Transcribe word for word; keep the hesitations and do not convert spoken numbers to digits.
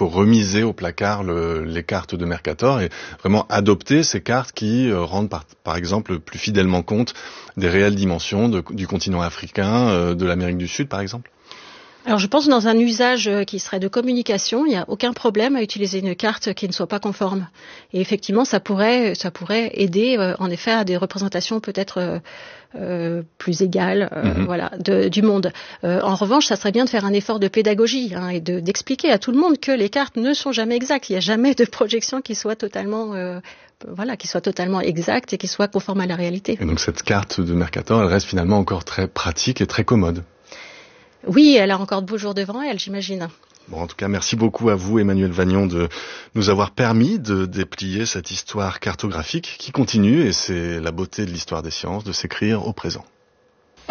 faut remiser au placard le, les cartes de Mercator et vraiment adopter ces cartes qui euh, rendent par, par exemple plus fidèlement compte des réelles dimensions de, du continent africain, euh, de l'Amérique du Sud par exemple? Alors je pense que dans un usage qui serait de communication, il n'y a aucun problème à utiliser une carte qui ne soit pas conforme. Et effectivement, ça pourrait, ça pourrait aider euh, en effet à des représentations peut-être euh, euh, plus égales, euh, mm-hmm. voilà, de, du monde. Euh, en revanche, ça serait bien de faire un effort de pédagogie hein, et de, d'expliquer à tout le monde que les cartes ne sont jamais exactes. Il n'y a jamais de projection qui soit totalement euh, voilà, qui soit totalement exacte et qui soit conforme à la réalité. Et donc cette carte de Mercator, elle reste finalement encore très pratique et très commode. Oui, elle a encore de beaux jours devant elle, j'imagine. Bon, en tout cas, merci beaucoup à vous, Emmanuelle Vagnon, de nous avoir permis de déplier cette histoire cartographique qui continue, et c'est la beauté de l'histoire des sciences, de s'écrire au présent.